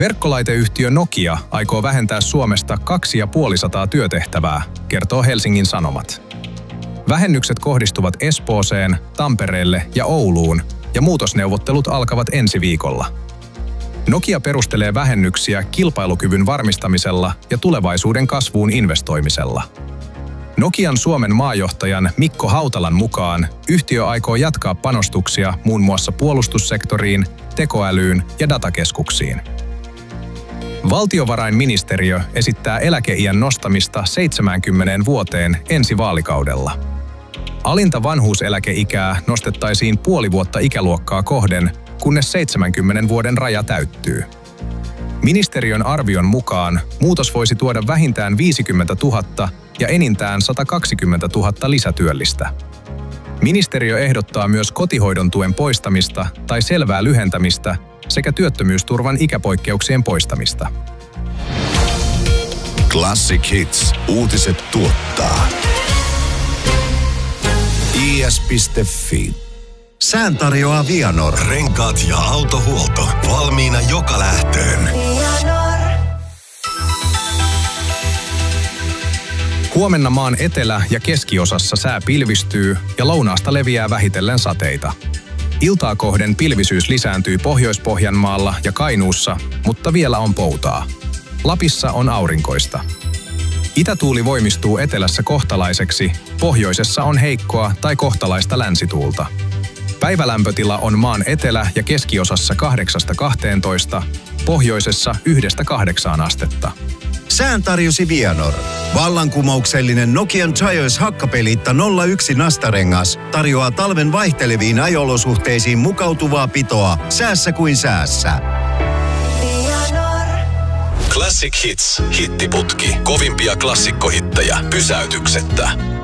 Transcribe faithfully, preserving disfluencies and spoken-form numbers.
Verkkolaiteyhtiö Nokia aikoo vähentää Suomesta kaksisataaviisikymmentä työtehtävää, kertoo Helsingin Sanomat. Vähennykset kohdistuvat Espooseen, Tampereelle ja Ouluun, ja muutosneuvottelut alkavat ensi viikolla. Nokia perustelee vähennyksiä kilpailukyvyn varmistamisella ja tulevaisuuden kasvuun investoimisella. Nokian Suomen maajohtajan Mikko Hautalan mukaan yhtiö aikoo jatkaa panostuksia muun muassa puolustussektoriin, tekoälyyn ja datakeskuksiin. Valtiovarainministeriö esittää eläkeiän nostamista seitsemäänkymmeneen vuoteen ensi vaalikaudella. Alinta vanhuuseläkeikää nostettaisiin puoli vuotta ikäluokkaa kohden, kunnes seitsemänkymmenen vuoden raja täyttyy. Ministeriön arvion mukaan muutos voisi tuoda vähintään viisikymmentätuhatta ja enintään sata kaksikymmentätuhatta lisätyöllistä. Ministeriö ehdottaa myös kotihoidon tuen poistamista tai selvää lyhentämistä sekä työttömyysturvan ikäpoikkeuksien poistamista. Classic Hits. Uutiset tuottaa. I S piste F I. Sään tarjoaa Vianor. Renkaat ja autohuolto. Valmiina joka lähtöön. Huomenna maan etelä- ja keskiosassa sää pilvistyy ja lounaasta leviää vähitellen sateita. Iltaa kohden pilvisyys lisääntyy Pohjois-Pohjanmaalla ja Kainuussa, mutta vielä on poutaa. Lapissa on aurinkoista. Itätuuli voimistuu etelässä kohtalaiseksi, pohjoisessa on heikkoa tai kohtalaista länsituulta. Päivälämpötila on maan etelä- ja keskiosassa kahdeksasta kahteentoista, pohjoisessa yhdestä kahdeksaan astetta. Sään tarjosi Vianor. Vallankumouksellinen Nokian Giants hakkapeliitta nolla yksi nastarengas tarjoaa talven vaihteleviin ajolosuhteisiin mukautuvaa pitoa säässä kuin säässä. Classic Hits, hittiputki, kovimpia klassikkohittejä pysäytyksettä.